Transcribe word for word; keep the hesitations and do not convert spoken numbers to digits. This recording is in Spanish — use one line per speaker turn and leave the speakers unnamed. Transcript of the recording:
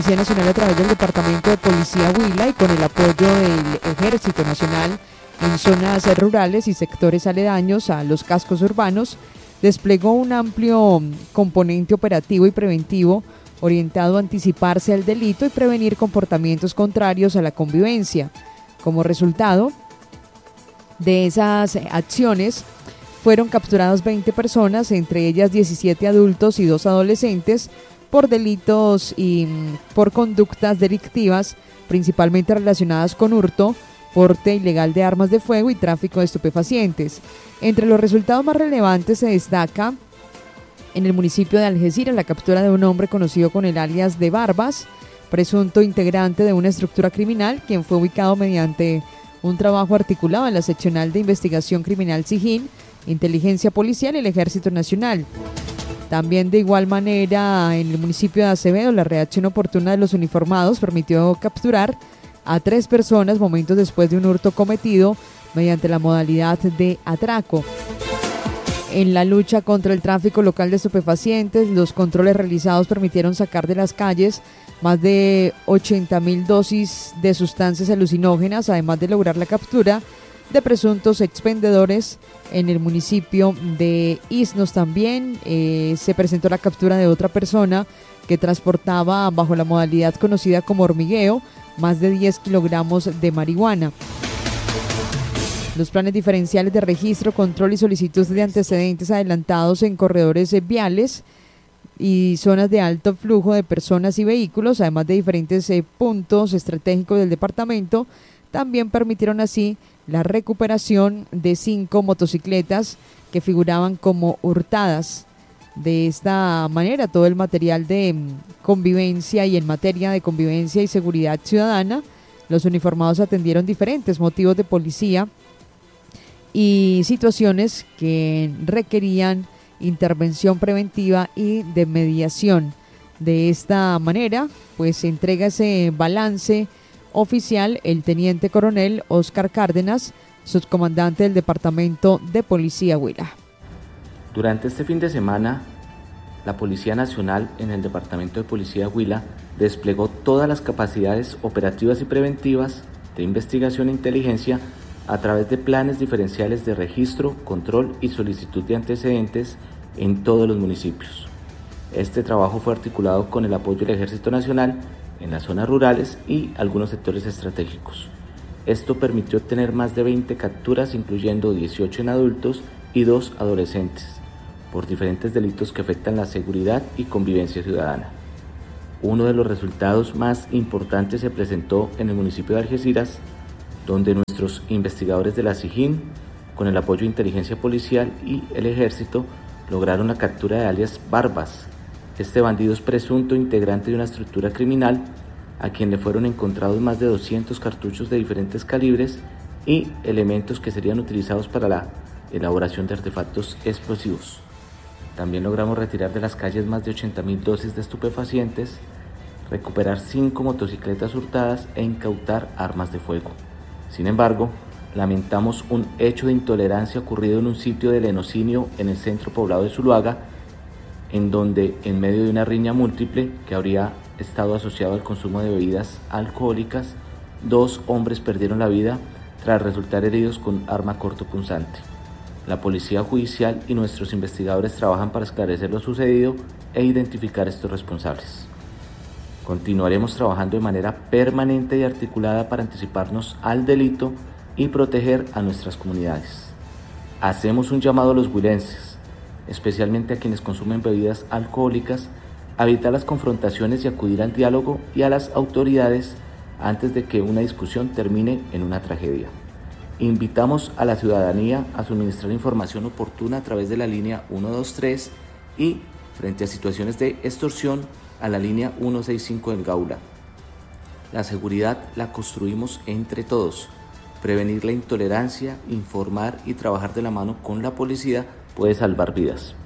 Policía Nacional, a través del Departamento de Policía Huila y con el apoyo del Ejército Nacional en zonas rurales y sectores aledaños a los cascos urbanos, desplegó un amplio componente operativo y preventivo orientado a anticiparse al delito y prevenir comportamientos contrarios a la convivencia. Como resultado de esas acciones, fueron capturadas veinte personas, entre ellas diecisiete adultos y dos adolescentes, por delitos y por conductas delictivas, principalmente relacionadas con hurto, porte ilegal de armas de fuego y tráfico de estupefacientes. Entre los resultados más relevantes se destaca en el municipio de Algeciras la captura de un hombre conocido con el alias de Barbas, presunto integrante de una estructura criminal, quien fue ubicado mediante un trabajo articulado en la Seccional de Investigación Criminal SIJIN, Inteligencia Policial y el Ejército Nacional. También de igual manera en el municipio de Acevedo, la reacción oportuna de los uniformados permitió capturar a tres personas momentos después de un hurto cometido mediante la modalidad de atraco. En la lucha contra el tráfico local de estupefacientes, los controles realizados permitieron sacar de las calles más de ochenta mil dosis de sustancias alucinógenas, además de lograr la captura de presuntos expendedores. En el municipio de Isnos también eh, se presentó la captura de otra persona que transportaba bajo la modalidad conocida como hormigueo más de diez kilogramos de marihuana. Los planes diferenciales de registro, control y solicitud de antecedentes adelantados en corredores viales y zonas de alto flujo de personas y vehículos, además de diferentes eh, puntos estratégicos del departamento, también permitieron así la recuperación de cinco motocicletas que figuraban como hurtadas. De esta manera, todo el material de convivencia y en materia de convivencia y seguridad ciudadana, los uniformados atendieron diferentes motivos de policía y situaciones que requerían intervención preventiva y de mediación. De esta manera, pues se entrega ese balance oficial el teniente coronel Óscar Cárdenas, subcomandante del Departamento de Policía Huila.
Durante este fin de semana, la Policía Nacional en el Departamento de Policía Huila desplegó todas las capacidades operativas y preventivas de investigación e inteligencia a través de planes diferenciales de registro, control y solicitud de antecedentes en todos los municipios. Este trabajo fue articulado con el apoyo del Ejército Nacional en las zonas rurales y algunos sectores estratégicos. Esto permitió tener más de veinte capturas, incluyendo dieciocho en adultos y dos adolescentes, por diferentes delitos que afectan la seguridad y convivencia ciudadana. Uno de los resultados más importantes se presentó en el municipio de Algeciras, donde nuestros investigadores de la SIJIN, con el apoyo de inteligencia policial y el ejército, lograron la captura de alias Barbas. Este bandido es presunto integrante de una estructura criminal a quien le fueron encontrados más de doscientos cartuchos de diferentes calibres y elementos que serían utilizados para la elaboración de artefactos explosivos. También logramos retirar de las calles más de ochenta mil dosis de estupefacientes, recuperar cinco motocicletas hurtadas e incautar armas de fuego. Sin embargo, lamentamos un hecho de intolerancia ocurrido en un sitio de lenocinio en el centro poblado de Zuluaga, en donde, en medio de una riña múltiple que habría estado asociado al consumo de bebidas alcohólicas, dos hombres perdieron la vida tras resultar heridos con arma cortopunzante. La policía judicial y nuestros investigadores trabajan para esclarecer lo sucedido e identificar estos responsables. Continuaremos trabajando de manera permanente y articulada para anticiparnos al delito y proteger a nuestras comunidades. Hacemos un llamado a los huilenses, especialmente a quienes consumen bebidas alcohólicas, a evitar las confrontaciones y acudir al diálogo y a las autoridades antes de que una discusión termine en una tragedia. Invitamos a la ciudadanía a suministrar información oportuna a través de la línea ciento veintitrés y, frente a situaciones de extorsión, a la línea ciento sesenta y cinco del Gaula. La seguridad la construimos entre todos. Prevenir la intolerancia, informar y trabajar de la mano con la policía puede salvar vidas.